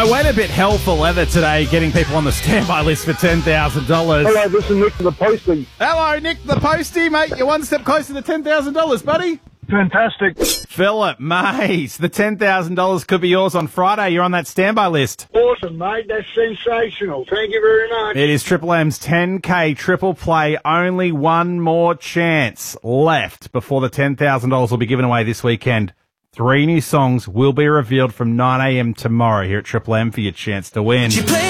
I went a bit hell for leather today getting people on the standby list for $10,000. Hello, this is Nick the Postie. Hello, Nick the Postie, mate. You're one step closer to $10,000, buddy. Fantastic. Philip Mays, the $10,000 could be yours on Friday. You're on that standby list. Awesome, mate. That's sensational. Thank you very much. It is Triple M's 10K triple play. Only one more chance left before the $10,000 will be given away this weekend. 3 new songs will be revealed from 9 a.m. tomorrow here at Triple M for your chance to win.